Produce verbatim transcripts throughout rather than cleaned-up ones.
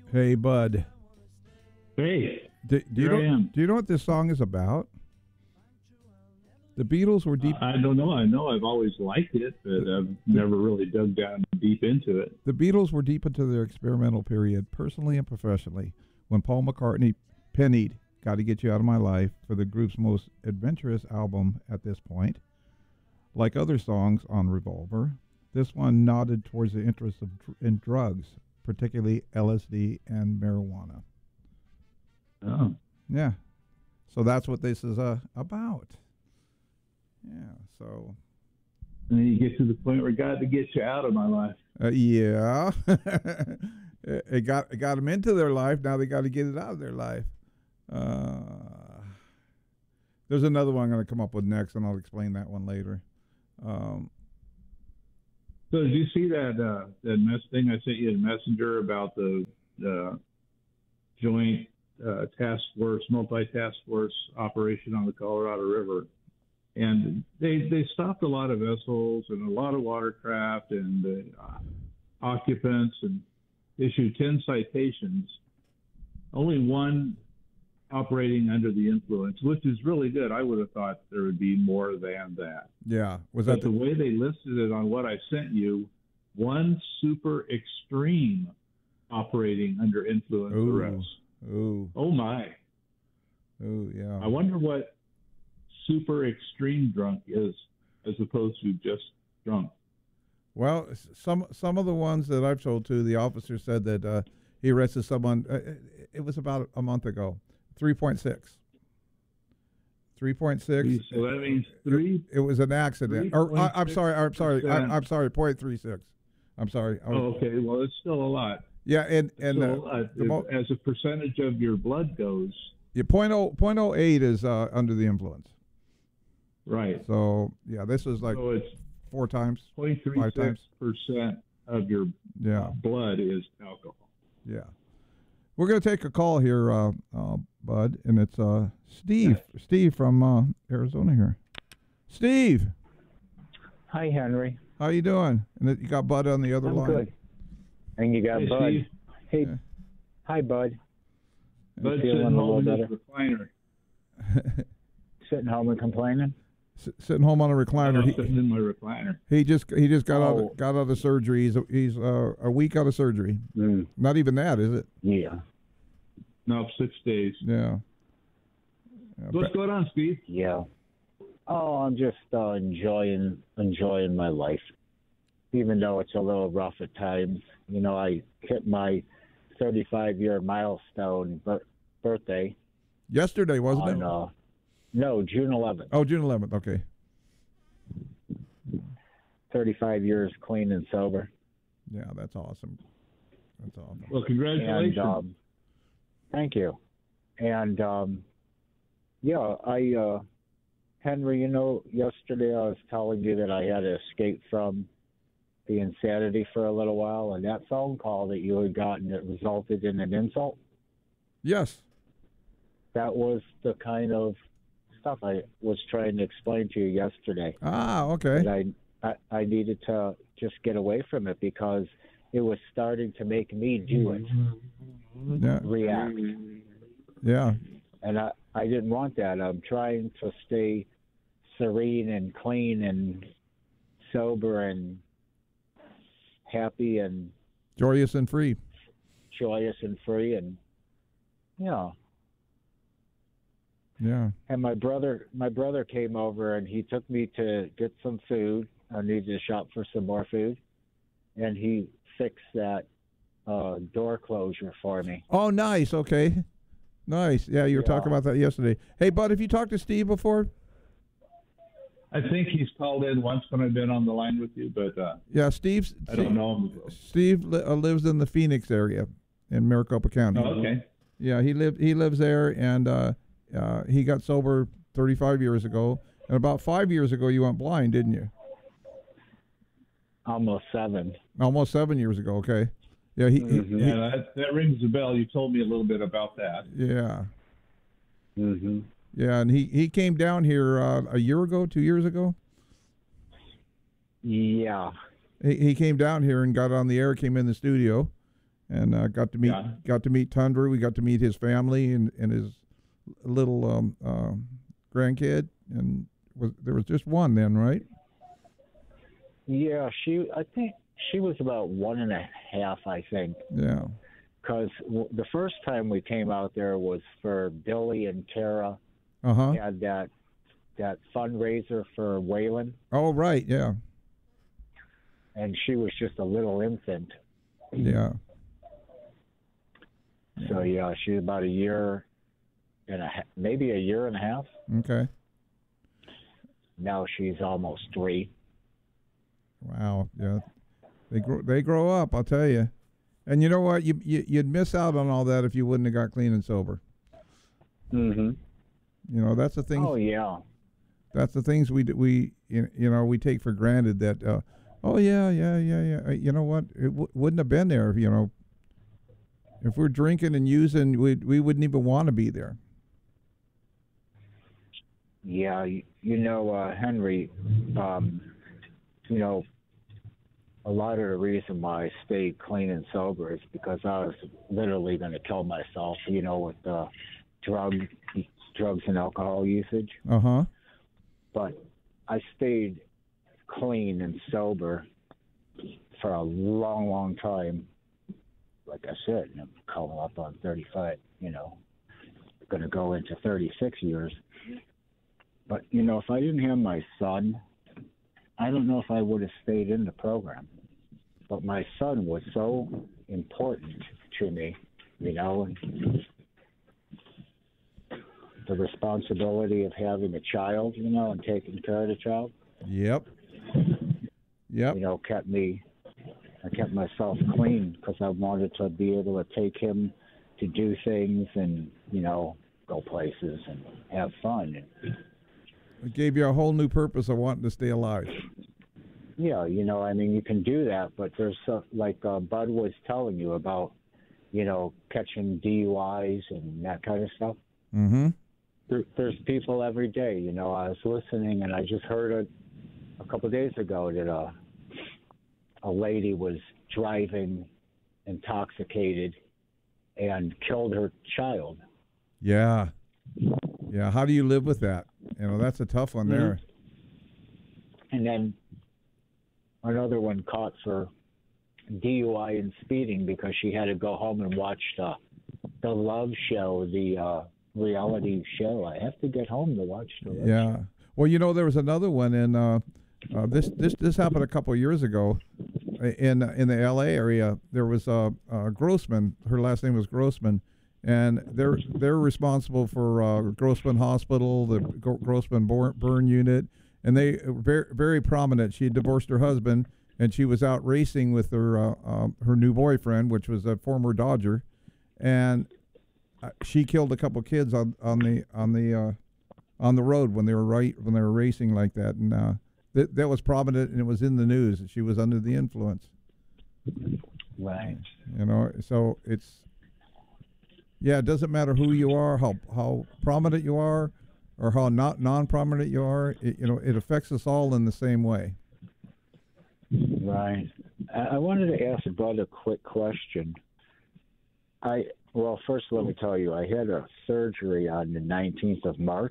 Hey, Bud. Hey, Do, do you here know? I am. Do you know what this song is about? The Beatles were deep. I don't know. I know I've always liked it, but I've never really dug down deep into it. The Beatles were deep into their experimental period, personally and professionally, when Paul McCartney pennied "Got to Get You Out of My Life" for the group's most adventurous album at this point. Like other songs on Revolver, this one nodded towards the interest of dr- in drugs, particularly L S D and marijuana. Oh, Yeah, so that's what this is uh, about. Yeah, so and then you get to the point where got to get you out of my life. uh, yeah, it it got it got them into their life. Now they got to get it out of their life. Uh, there's another one I'm going to come up with next, and I'll explain that one later. Um, So did you see that uh, that mess thing I sent you in Messenger about the the joint uh, task force, multi-task force operation on the Colorado River? And they they stopped a lot of vessels and a lot of watercraft and uh, occupants and issued ten citations. Only one operating under the influence, which is really good. I would have thought there would be more than that. yeah, was But that the the, way they listed it on what I sent you, one super extreme operating under influence Ooh. arrest. ooh, Oh my! ooh, yeah. I wonder what super extreme drunk is as opposed to just drunk. Well, s- some some of the ones that I've told to, the officer said that uh, he arrested someone. Uh, it- it was about a month ago. Three point six. Three point six. So that means three. It was an accident. Or I, I'm sorry. I'm sorry. I, three point six percent. I'm sorry. Point three six. I'm sorry. I was- Oh, okay. Well, it's still a lot. Yeah, and It's and still uh, a lot. the mo- As a percentage of your blood goes, yeah, point oh point oh eight is uh, under the influence. right. So yeah, this is like So it's four times. zero point three six percent of your Yeah, blood is alcohol. yeah. We're gonna take a call here, uh, uh, Bud, and it's uh, Steve. Steve from uh, Arizona here. Steve, Hi, Henry. how you doing? And it- you got Bud on the other I'm line. good. And you got Hey, Bud. Steve. Hey, Yeah. hi, Bud. Bud's feeling sitting a home in little his recliner. Sitting home and complaining? S- sitting home on a recliner. I'm He, sitting in my recliner. he just he just got Oh. out got out of surgery. He's he's uh, a week out of surgery. Mm, Not even that, is it? yeah. No, six days. Yeah. Yeah, What's but- going on, Steve? Yeah. Oh, I'm just uh, enjoying enjoying my life, even though it's a little rough at times. You know, I hit my thirty-five year milestone bir- birthday yesterday, wasn't on it? uh, no June eleventh. Oh, June eleventh. Okay. thirty-five years clean and sober. Yeah, that's awesome. That's awesome. Well, congratulations. And um, thank you. And um, yeah, I uh, Henry, you know, yesterday I was telling you that I had to escape from the insanity for a little while, and that phone call that you had gotten that resulted in an insult, Yes. that was the kind of stuff I was trying to explain to you yesterday. Ah, okay. That I, I I needed to just get away from it because it was starting to make me do it, Yeah. react. Yeah. And I, I didn't want that. I'm trying to stay serene and clean and sober and happy and Joyous and free. joyous and free. And, yeah. Yeah. And my brother, my brother came over and he took me to get some food. I needed to shop for some more food. And he fixed that uh, door closure for me. Oh, nice. Okay. Nice. Yeah, you were Yeah. talking about that yesterday. Hey, Bud, have you talked to Steve before? I think he's called in once when I've been on the line with you, but uh, Yeah, Steve's. I don't know him. Steve li- uh, lives in the Phoenix area in Maricopa County. Oh, okay. Yeah, he lived. He lives there, and uh, uh, he got sober thirty-five years ago. And about five years ago, you went blind, didn't you? Almost seven. Almost seven years ago. Okay. Yeah. He. he- Mhm. he- Yeah, that, that rings a bell. You told me a little bit about that. yeah. Mm-hmm. Yeah, and he, he came down here uh, a year ago, two years ago. Yeah. He, he came down here and got on the air, came in the studio, and uh, got to meet Yeah. got to meet Tundra. We got to meet his family and, and his little um, uh, grandkid. And was there was just one then, right? Yeah, she. I think she was about one and a half. I think. Yeah. Because w- the first time we came out there was for Billy and Tara Uh huh. had that that fundraiser for Waylon, Oh right. Yeah. and she was just a little infant. Yeah. So yeah, she's about a year and a ha- maybe a year and a half. Okay. Now she's almost three. Wow. Yeah. They grow. They grow up. I'll tell you. And you know what? You, you you'd miss out on all that if you wouldn't have got clean and sober. Mm-hmm. You know, that's the thing. Oh yeah. That's the things we d- we you you know we take for granted that. Uh, oh yeah, yeah, yeah, yeah. Uh, You know what? It w- wouldn't have been there. If, you know, if we're drinking and using, we we wouldn't even want to be there. Yeah, you, you know, uh, Henry, um, you know, a lot of the reason why I stayed clean and sober is because I was literally going to kill myself, you know, with uh, drug, drugs and alcohol usage. Uh huh. But I stayed clean and sober for a long, long time. Like I said, I'm coming up on thirty-five, you know, going to go into thirty-six years. But, you know, if I didn't have my son, I don't know if I would have stayed in the program. But my son was so important to me, you know, and the responsibility of having a child, you know, and taking care of the child, Yep. Yep. you know, kept me, I kept myself clean because I wanted to be able to take him to do things and, you know, go places and have fun. And, It gave you a whole new purpose of wanting to stay alive. yeah, you know, I mean, you can do that, but there's stuff like uh, Bud was telling you about, you know, catching D U Is and that kind of stuff. Mm-hmm. There, there's people every day, you know. I was listening, and I just heard a, a couple of days ago that a, a lady was driving intoxicated and killed her child. Yeah. Yeah. How do you live with that? You know, that's a tough one Mhm. there. And then another one caught for D U I and speeding because she had to go home and watch the the Love Show, the uh, reality show. I have to get home to watch the Love Yeah. Show. Well, you know, there was another one, and uh, uh, this this this happened a couple of years ago, in in the L A area. There was a uh, uh, Grossman. Her last name was Grossman, and they're they're responsible for uh, Grossman Hospital, the Gro- Grossman Bor- Burn Unit, and they were very very prominent. She had divorced her husband, and she was out racing with her uh, uh, her new boyfriend, which was a former Dodger, and uh, she killed a couple kids on on the on the uh, on the road when they were right when they were racing like that, and uh, that that was prominent, and it was in the news that she was under the influence. Right. You know, so it's yeah, it doesn't matter who you are, how how prominent you are, or how not non-prominent you are. It, you know, it affects us all in the same way. Right. I, I wanted to ask Bud a quick question. I well, first let me tell you, I had a surgery on the nineteenth of March,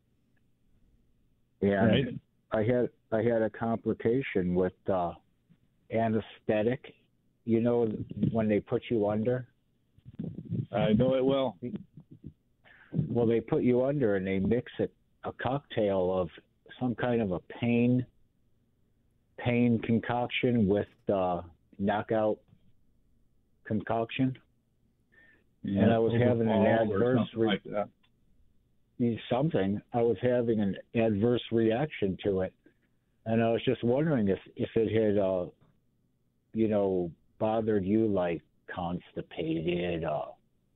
and Right. I had I had a complication with uh, anesthetic. You know, when they put you under. I know it well. Well, they put you under and they mix it a cocktail of some kind of a pain pain concoction with uh, knockout concoction. And I was having an Overall or adverse something re- like that. something. I was having an adverse reaction to it, and I was just wondering if if it had, uh, you know, bothered you like constipated, uh,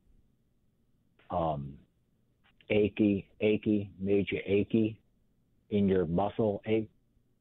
um, achy, achy, made you achy in your muscle ache.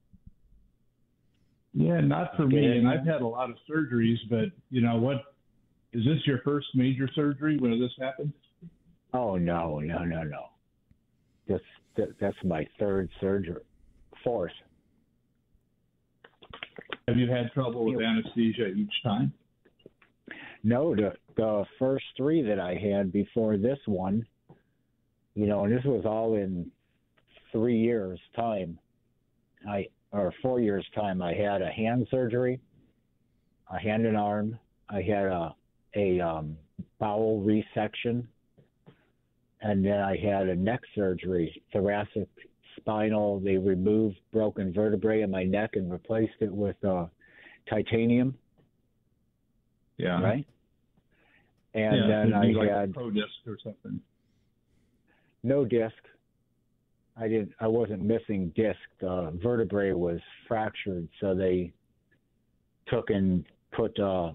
Yeah, not for Get me. in And there? I've had a lot of surgeries, but you know what? Is this your first major surgery when this happened? Oh no, no, no, no. That's that, that's my third surgery, fourth. Have you had trouble with anesthesia each time? No, the the first three that I had before this one, you know, and this was all in three years' time. I or four years' time. I had a hand surgery, a hand and arm. I had a a um, bowel resection, and then I had a neck surgery, thoracic spinal. They removed broken vertebrae in my neck and replaced it with uh, titanium. Yeah. Right. And yeah, then I like had a pro disc or something. no disc. I didn't. I wasn't missing disc. The vertebrae was fractured, so they took and put uh,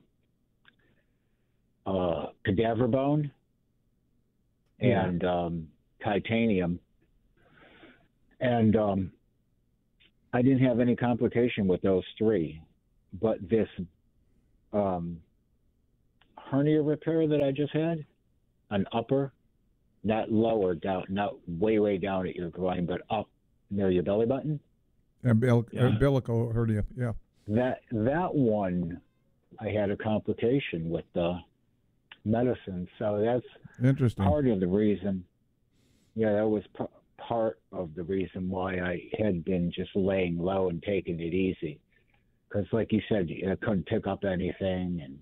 uh, cadaver bone Yeah. and um, titanium, and um, I didn't have any complication with those three. But this um, hernia repair that I just had, an upper. Not lower down, not way, way down at your groin, but up near your belly button. Umbil- Yeah. Umbilical hernia, yeah. That that one, I had a complication with the medicine. So that's Interesting. part of the reason. Yeah, that was p- part of the reason why I had been just laying low and taking it easy. Because, like you said, I couldn't pick up anything, and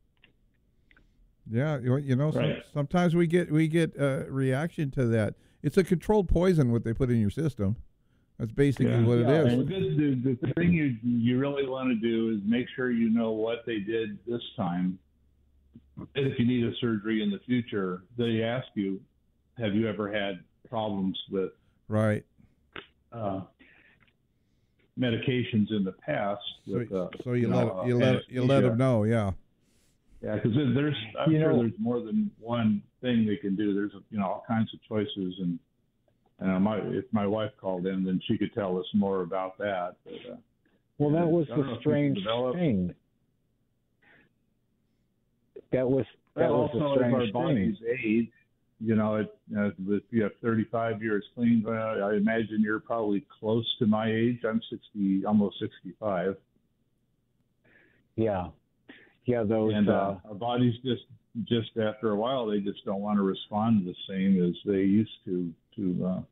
Yeah, you you know, some, Right. sometimes we get we get a reaction to that. It's a controlled poison what they put in your system. That's basically Yeah. what Yeah, it Well, is. the, the, the thing you you really want to do is make sure you know what they did this time. And if you need a surgery in the future, they ask you, have you ever had problems with Right. uh, medications in the past? So, With, uh, so you, you let know, you let you let anesthesia. them know, yeah. Yeah, because there's, I'm You sure know- there's more than one thing they can do. There's, you know, all kinds of choices, and and my if my wife called in, then she could tell us more about that. But, uh, well, that was I don't know the if you strange develop- thing. That was that Well, was the also, as strange our thing. bodies age, you know, it, uh, if you have thirty-five years clean, well, I imagine you're probably close to my age. I'm sixty, almost sixty-five, Yeah, yeah. Those. and uh, uh, our bodies just just after a while, they just don't want to respond the same as they used to to uh,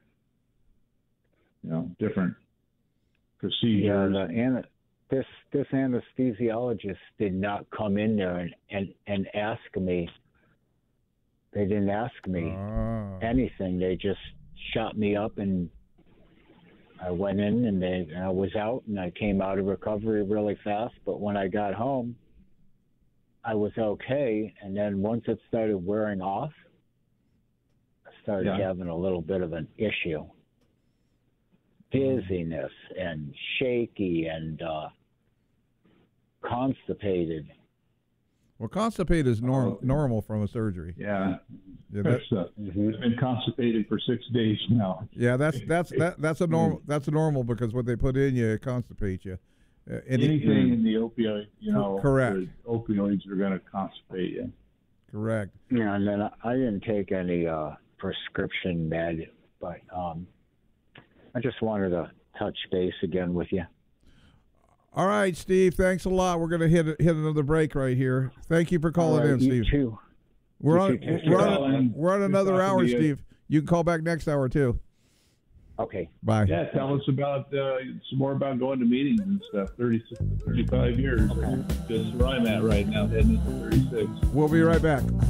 you know, different procedures. Yeah, the, and this this anesthesiologist did not come in there and, and, and ask me. They didn't ask me Ah. anything. They just shot me up, and I went in, and, they, and I was out, and I came out of recovery really fast. But when I got home, I was okay, and then once it started wearing off, I started Yeah. having a little bit of an issue. Dizziness and shaky and uh, constipated. Well, constipated is norm, Oh. normal from a surgery. Yeah, Yeah, that, that's, uh, Mm-hmm. I've been constipated for six days now. yeah, that's that's that, that's a normal that's a normal because what they put in you it constipates you. Uh, and it- Anything in the opioid, you know, Correct. the opioids are going to constipate you. correct. Yeah, and then I, I didn't take any uh, prescription med, but um, I just wanted to touch base again with you. All right, Steve. Thanks a lot. We're gonna hit hit another break right here. Thank you for calling All right, in, you Steve. too. We're you on too. Thanks we're for on, calling. we're on Good another talking hour, to you. Steve. You can call back next hour too. Okay. Bye. Yeah, tell us about uh, some more about going to meetings and stuff. thirty-six, thirty-five years. Okay. Just where I'm at right now, heading into thirty-six. We'll be right back.